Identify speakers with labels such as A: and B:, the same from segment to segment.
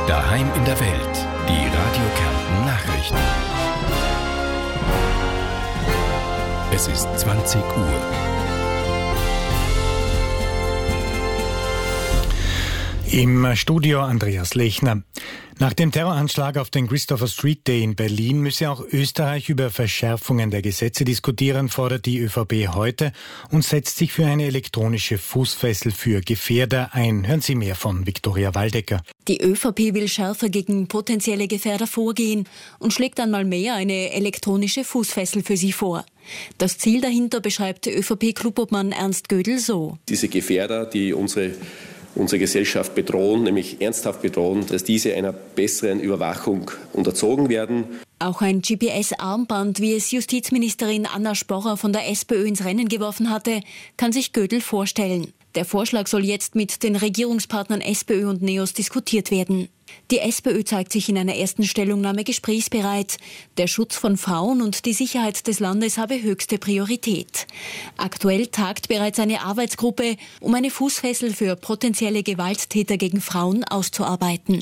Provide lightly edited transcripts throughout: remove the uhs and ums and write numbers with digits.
A: Daheim in der Welt. Die Radio Kärnten Nachrichten. Es ist 20 Uhr.
B: Im Studio Andreas Lechner. Nach dem Terroranschlag auf den Christopher Street Day in Berlin müsse auch Österreich über Verschärfungen der Gesetze diskutieren, fordert die ÖVP heute und setzt sich für eine elektronische Fußfessel für Gefährder ein. Hören Sie mehr von Viktoria Waldecker.
C: Die ÖVP will schärfer gegen potenzielle Gefährder vorgehen und schlägt einmal mehr eine elektronische Fußfessel für sie vor. Das Ziel dahinter beschreibt ÖVP-Clubobmann Ernst Gödel so.
D: Diese Gefährder, die unsere Gesellschaft bedrohen, nämlich ernsthaft bedrohen, dass diese einer besseren Überwachung unterzogen werden.
C: Auch ein GPS-Armband, wie es Justizministerin Anna Sporrer von der SPÖ ins Rennen geworfen hatte, kann sich Gödel vorstellen. Der Vorschlag soll jetzt mit den Regierungspartnern SPÖ und NEOS diskutiert werden. Die SPÖ zeigt sich in einer ersten Stellungnahme gesprächsbereit. Der Schutz von Frauen und die Sicherheit des Landes habe höchste Priorität. Aktuell tagt bereits eine Arbeitsgruppe, um eine Fußfessel für potenzielle Gewalttäter gegen Frauen auszuarbeiten.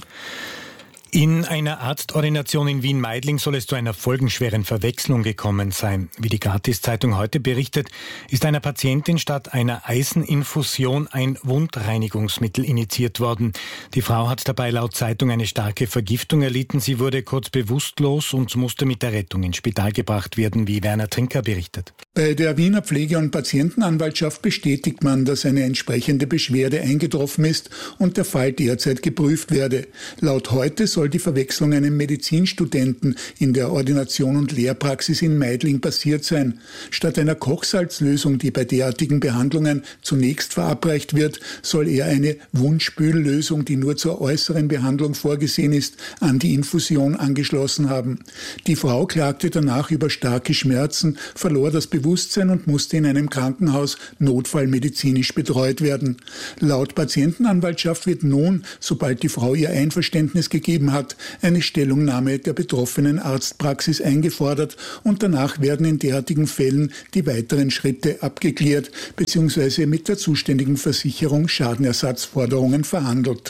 B: In einer Arztordination in Wien-Meidling soll es zu einer folgenschweren Verwechslung gekommen sein. Wie die Gratis-Zeitung heute berichtet, ist einer Patientin statt einer Eiseninfusion ein Wundreinigungsmittel injiziert worden. Die Frau hat dabei laut Zeitung eine starke Vergiftung erlitten. Sie wurde kurz bewusstlos und musste mit der Rettung ins Spital gebracht werden, wie Werner Trinker berichtet.
E: Bei der Wiener Pflege- und Patientenanwaltschaft bestätigt man, dass eine entsprechende Beschwerde eingetroffen ist und der Fall derzeit geprüft werde. Laut heute soll die Verwechslung einem Medizinstudenten in der Ordination und Lehrpraxis in Meidling passiert sein. Statt einer Kochsalzlösung, die bei derartigen Behandlungen zunächst verabreicht wird, soll er eine Wundspüllösung, die nur zur äußeren Behandlung vorgesehen ist, an die Infusion angeschlossen haben. Die Frau klagte danach über starke Schmerzen, verlor das Bewusstsein und musste in einem Krankenhaus notfallmedizinisch betreut werden. Laut Patientenanwaltschaft wird nun, sobald die Frau ihr Einverständnis gegeben hat, eine Stellungnahme der betroffenen Arztpraxis eingefordert und danach werden in derartigen Fällen die weiteren Schritte abgeklärt bzw. mit der zuständigen Versicherung Schadenersatzforderungen verhandelt.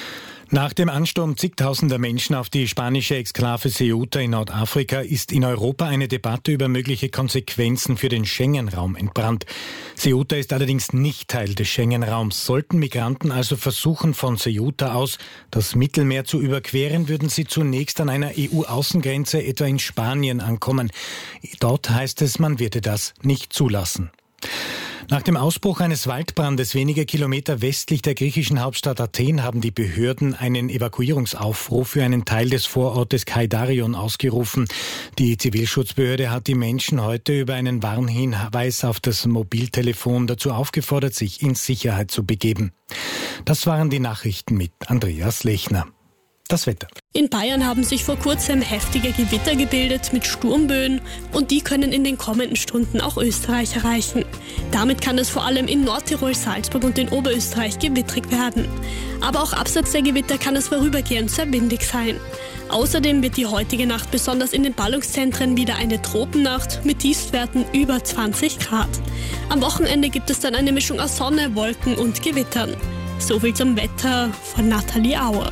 B: Nach dem Ansturm zigtausender Menschen auf die spanische Exklave Ceuta in Nordafrika ist in Europa eine Debatte über mögliche Konsequenzen für den Schengen-Raum entbrannt. Ceuta ist allerdings nicht Teil des Schengen-Raums. Sollten Migranten also versuchen, von Ceuta aus das Mittelmeer zu überqueren, würden sie zunächst an einer EU-Außengrenze, etwa in Spanien, ankommen. Dort heißt es, man werde das nicht zulassen. Nach dem Ausbruch eines Waldbrandes wenige Kilometer westlich der griechischen Hauptstadt Athen haben die Behörden einen Evakuierungsaufruf für einen Teil des Vorortes Kaidarion ausgerufen. Die Zivilschutzbehörde hat die Menschen heute über einen Warnhinweis auf das Mobiltelefon dazu aufgefordert, sich in Sicherheit zu begeben. Das waren die Nachrichten mit Andreas Lechner. Das Wetter.
F: In Bayern haben sich vor kurzem heftige Gewitter gebildet mit Sturmböen und die können in den kommenden Stunden auch Österreich erreichen. Damit kann es vor allem in Nordtirol, Salzburg und in Oberösterreich gewittrig werden. Aber auch abseits der Gewitter kann es vorübergehend sehr windig sein. Außerdem wird die heutige Nacht besonders in den Ballungszentren wieder eine Tropennacht mit Tiefstwerten über 20 Grad. Am Wochenende gibt es dann eine Mischung aus Sonne, Wolken und Gewittern. Soviel zum Wetter von Nathalie Auer.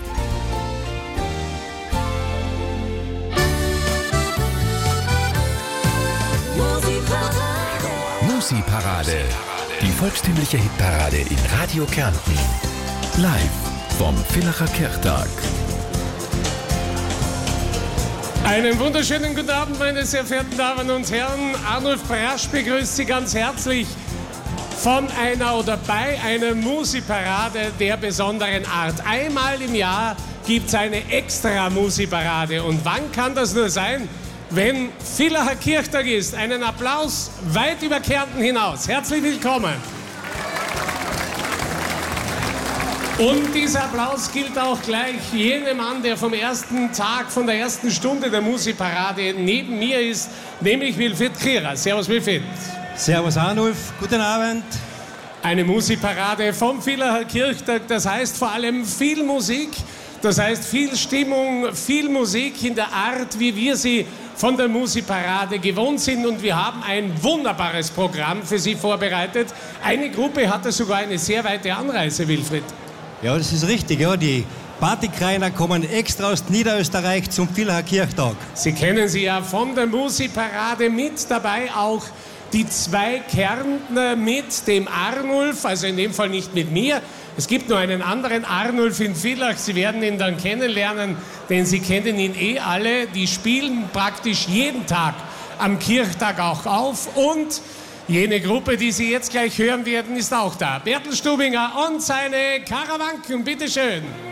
A: Musi-Parade. Die volkstümliche Hitparade in Radio Kärnten. Live vom Villacher Kirchtag.
G: Einen wunderschönen guten Abend, meine sehr verehrten Damen und Herren. Arnulf Brasch begrüßt Sie ganz herzlich von einer oder bei einer Musi-Parade der besonderen Art. Einmal im Jahr gibt es eine extra Musi-Parade. Und wann kann das nur sein? Wenn Villacher Kirchtag ist. Einen Applaus weit über Kärnten hinaus. Herzlich willkommen. Und dieser Applaus gilt auch gleich jenem Mann, der vom ersten Tag, von der ersten Stunde der Musi-Parade neben mir ist, nämlich Wilfried Kierer. Servus Wilfried.
H: Servus Arnulf, guten Abend.
G: Eine Musi-Parade vom Villacher Kirchtag, das heißt vor allem viel Musik, das heißt viel Stimmung, viel Musik in der Art, wie wir sie von der Musi-Parade gewohnt sind. Und wir haben ein wunderbares Programm für Sie vorbereitet. Eine Gruppe hatte sogar eine sehr weite Anreise, Wilfried.
H: Ja, das ist richtig. Ja, die Partykreiner kommen extra aus Niederösterreich zum Villacher Kirchtag.
G: Sie kennen sie ja von der Musikparade, mit dabei auch die 2 Kärntner mit dem Arnulf, also in dem Fall nicht mit mir. Es gibt nur einen anderen Arnulf in Villach, Sie werden ihn dann kennenlernen, denn Sie kennen ihn alle. Die spielen praktisch jeden Tag am Kirchtag auch auf und jene Gruppe, die Sie jetzt gleich hören werden, ist auch da. Bertel Stubinger und seine Karawanken, bitteschön.